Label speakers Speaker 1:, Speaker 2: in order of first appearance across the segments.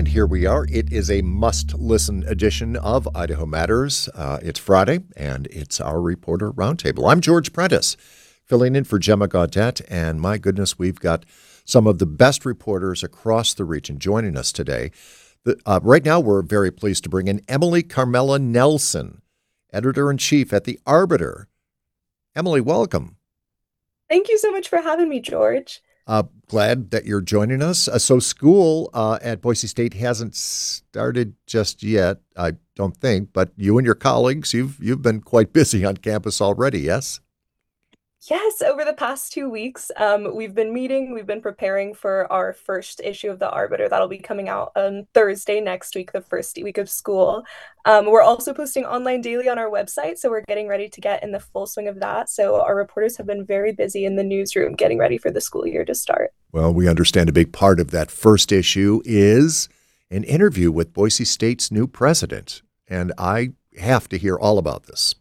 Speaker 1: And here we are. It is a must-listen edition of Idaho Matters. It's Friday, and it's our Reporter Roundtable. I'm George Prentice, filling in for Gemma Gaudette, and my goodness, we've got some of the best reporters across the region joining us today. Right now, we're very pleased to bring in Emily Carmela Nelson, editor-in-chief at The Arbiter. Emily, welcome.
Speaker 2: Thank you so much for having me, George.
Speaker 1: Glad that you're joining us. So school at Boise State hasn't started just yet, I don't think, but you and your colleagues, you've been quite busy on campus already, yes?
Speaker 2: Yes, over the past 2 weeks, we've been meeting, we've been preparing for our first issue of The Arbiter. That'll be coming out on Thursday next week, the first week of school. We're also posting online daily on our website, so we're getting ready to get in the full swing of that. So our reporters have been very busy in the newsroom getting ready for the school year to start.
Speaker 1: Well, we understand a big part of that first issue is an interview with Boise State's new president, and I have to hear all about this.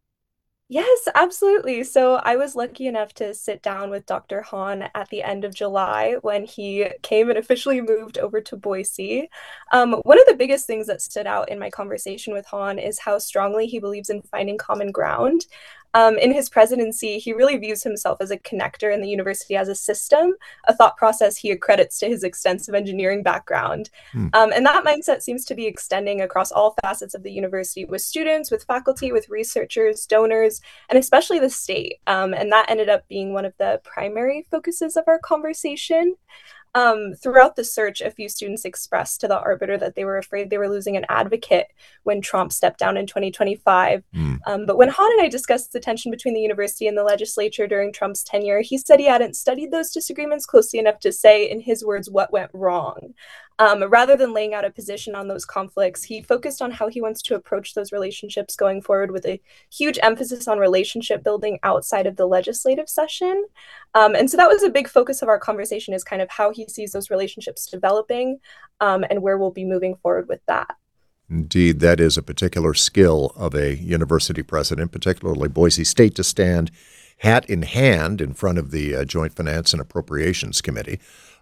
Speaker 2: Yes, absolutely. So I was lucky enough to sit down with Dr. Hahn at the end of July when he came and officially moved over to Boise. One of the biggest things that stood out in my conversation with Hahn is how strongly he believes in finding common ground. In his presidency, he really views himself as a connector in the university as a system, a thought process he accredits to his extensive engineering background.
Speaker 1: Hmm.
Speaker 2: And that mindset seems to be extending across all facets of the university with students, with faculty, with researchers, donors, and especially the state. And that ended up being one of the primary focuses of our conversation. Throughout the search, a few students expressed to the Arbiter that they were afraid they were losing an advocate when Trump stepped down in 2025.
Speaker 1: Hmm.
Speaker 2: But when Hahn and I discussed the tension between the university and the legislature during Trump's tenure, he said he hadn't studied those disagreements closely enough to say, in his words, what went wrong. Rather than laying out a position on those conflicts, he focused on how he wants to approach those relationships going forward with a huge emphasis on relationship building outside of the legislative session. And so that was a big focus of our conversation, is kind of how he sees those relationships developing, and where we'll be moving forward with that.
Speaker 1: Indeed, that is a particular skill of a university president, particularly Boise State, to stand hat in hand in front of the Joint Finance and Appropriations Committee.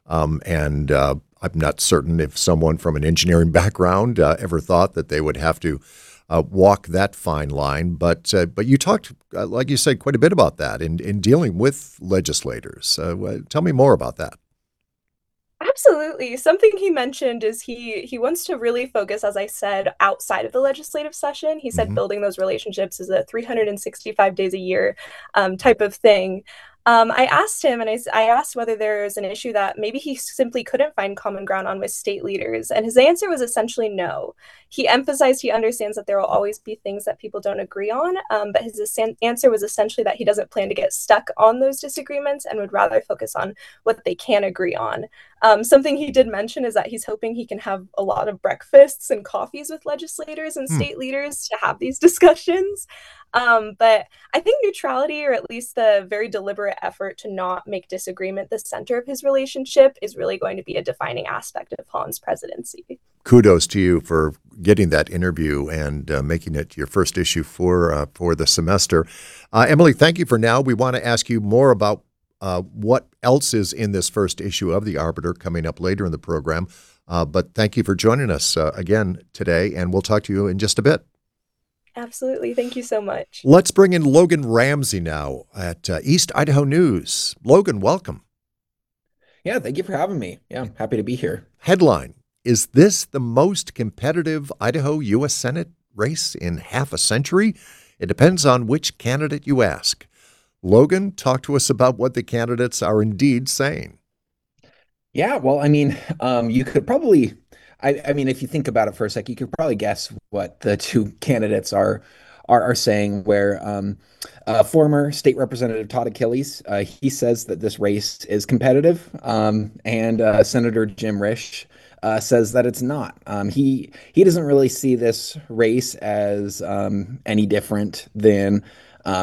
Speaker 1: And I'm not certain if someone from an engineering background ever thought that they would have to walk that fine line. But you talked, like you said, quite a bit about that in dealing with legislators. Tell me more about that.
Speaker 2: Absolutely. Something he mentioned is he wants to really focus, as I said, outside of the legislative session. He said
Speaker 1: Hmm.
Speaker 2: building those relationships is a 365 days a year type of thing. I asked him, and I asked whether there's an issue that maybe he simply couldn't find common ground on with state leaders, and his answer was essentially no. He emphasized he understands that there will always be things that people don't agree on, but his answer was essentially that he doesn't plan to get stuck on those disagreements and would rather focus on what they can agree on. Something he did mention is that he's hoping he can have a lot of breakfasts and coffees with legislators and
Speaker 1: Hmm.
Speaker 2: state leaders to have these discussions. But I think neutrality, or at least the very deliberate effort to not make disagreement the center of his relationship, is really going to be a defining aspect of Hahn's presidency.
Speaker 1: Kudos to you for getting that interview and making it your first issue for the semester. Emily, thank you for now. We want to ask you more about what else is in this first issue of The Arbiter coming up later in the program. But thank you for joining us again today, and we'll talk to you in just a bit.
Speaker 2: Absolutely. Thank you so much.
Speaker 1: Let's bring in Logan Ramsey now at East Idaho News. Logan, welcome.
Speaker 3: Yeah, thank you for having me. Yeah, I'm happy to be here.
Speaker 1: Headline: Is this the most competitive Idaho U.S. Senate race in half a century? It depends on which candidate you ask. Logan, talk to us about what the candidates are indeed saying.
Speaker 3: Yeah, well, you could probably, I mean, if you think about it for a sec, you could probably guess what the two candidates are saying. Where former state representative Todd Achilles, he says that this race is competitive, and Senator Jim Risch says that it's not. He doesn't really see this race as any different than